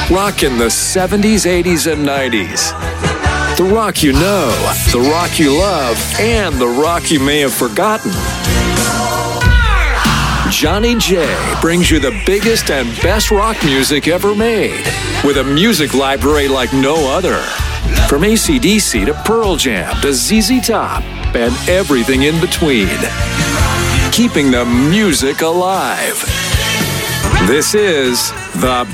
Rockin' the 70s, 80s, and 90s. The rock you know, the rock you love, and the rock you may have forgotten. Johnny J brings you the biggest and best rock music ever made, with a music library like no other. From AC/DC to Pearl Jam to ZZ Top and everything in between. Keeping the music alive. This is the